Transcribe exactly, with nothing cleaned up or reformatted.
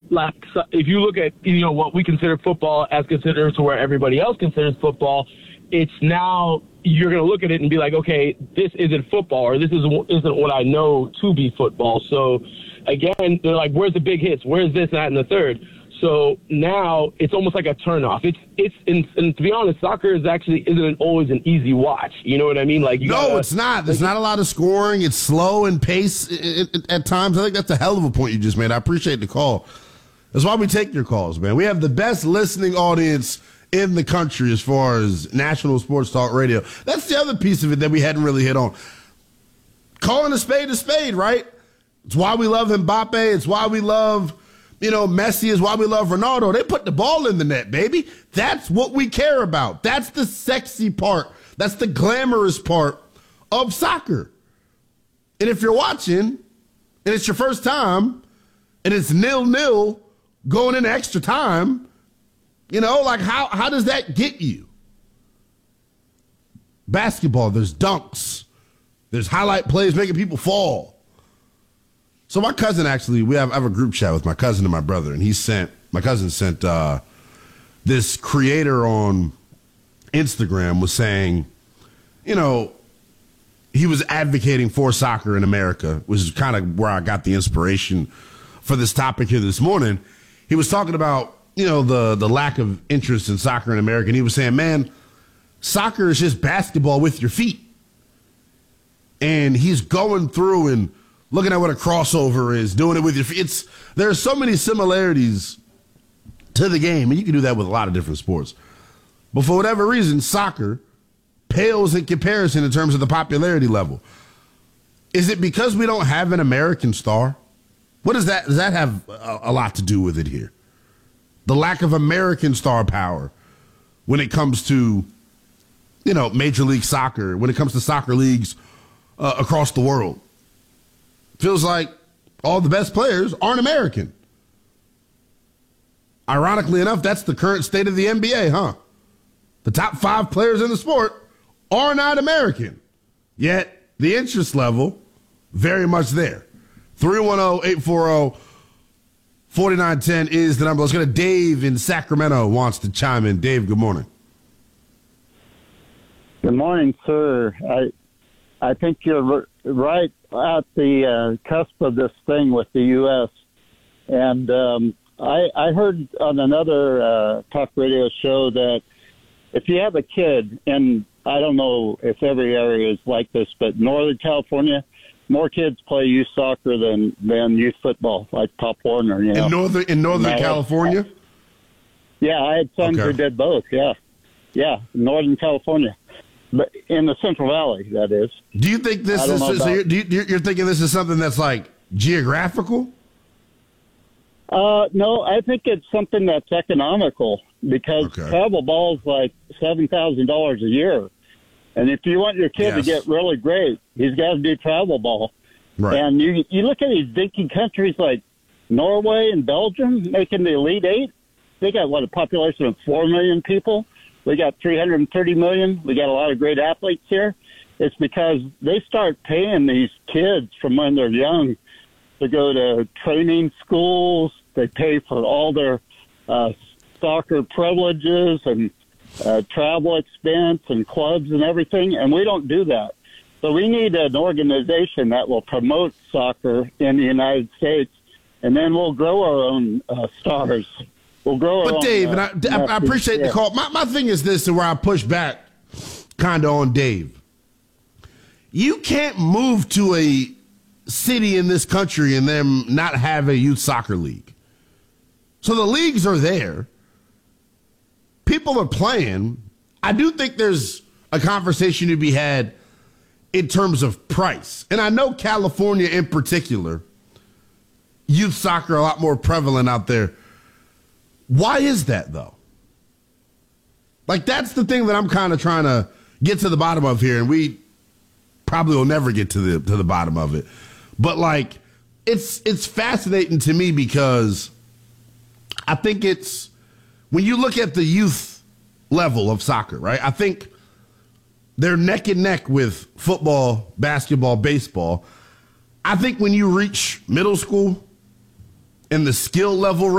like so if you look at you know what we consider football as considered to where everybody else considers football, it's now you're going to look at it and be like, okay, this isn't football, or this isn't isn't what I know to be football. So again, they're like, where's the big hits? Where's this, that, and the third? So now it's almost like a turnoff. It's it's and, and to be honest, soccer is actually isn't always an easy watch. You know what I mean? Like you no, gotta, it's not. There's like, not a lot of scoring. It's slow and pace at, at, at times. I think that's a hell of a point you just made. I appreciate the call. That's why we take your calls, man. We have the best listening audience in the country as far as national sports talk radio. That's the other piece of it that we hadn't really hit on. Calling a spade a spade, right? It's why we love Mbappe. It's why we love, you know, Messi. Is why we love Ronaldo. They put the ball in the net, baby. That's what we care about. That's the sexy part. That's the glamorous part of soccer. And if you're watching and it's your first time and it's nil-nil going into extra time, you know, like how, how does that get you? Basketball, there's dunks. There's highlight plays making people fall. So my cousin actually, we have, I have a group chat with my cousin and my brother, and he sent, my cousin sent uh, this creator on Instagram was saying, you know, he was advocating for soccer in America, which is kind of where I got the inspiration for this topic here this morning. He was talking about, you know, the, the lack of interest in soccer in America, and he was saying, man, soccer is just basketball with your feet. And he's going through and looking at what a crossover is, doing it with your feet. It's, there are so many similarities to the game, and you can do that with a lot of different sports. But for whatever reason, soccer pales in comparison in terms of the popularity level. Is it because we don't have an American star? What does that, does that have a, a lot to do with it here? The lack of American star power when it comes to, you know, Major League Soccer, when it comes to soccer leagues uh, across the world. Feels like all the best players aren't American. Ironically enough, that's the current state of the N B A, huh? The top five players in the sport are not American. Yet the interest level, very much there. three one zero, eight four zero, four nine one zero is the number. Let's go to Dave in Sacramento wants to chime in. Dave, good morning. Good morning, sir. I I think you're right at the uh, cusp of this thing with the U S And um, I, I heard on another uh, talk radio show that if you have a kid, and I don't know if every area is like this, but Northern California, more kids play youth soccer than, than youth football, like Pop Warner. You know? In Northern, in Northern California? Had, yeah, I had sons okay. who did both, yeah. Yeah, Northern California. But in the Central Valley, that is. Do you think this is, so you're, do you, you're thinking this is something that's like geographical? Uh, no, I think it's something that's economical because okay. travel ball is like seven thousand dollars a year. And if you want your kid yes. to get really great, he's got to do travel ball. Right. And you you look at these dinky countries like Norway and Belgium making the Elite Eight. They got, what, a population of four million people? We got three hundred thirty million. We got a lot of great athletes here. It's because they start paying these kids from when they're young to go to training schools. They pay for all their uh, soccer privileges and uh, travel expense and clubs and everything, and we don't do that. So we need an organization that will promote soccer in the United States, and then we'll grow our own uh, stars. We'll grow our but own, Dave, uh, and I, I appreciate yeah. the call. My, my thing is this, and where I push back kind of on Dave. You can't move to a city in this country and then not have a youth soccer league. So the leagues are there. People are playing. I do think there's a conversation to be had in terms of price. And I know California in particular, youth soccer a lot more prevalent out there. Why is that, though? Like, that's the thing that I'm kind of trying to get to the bottom of here, and we probably will never get to the to the bottom of it. But, like, it's it's fascinating to me because I think it's, when you look at the youth level of soccer, right, I think they're neck and neck with football, basketball, baseball. I think when you reach middle school and the skill level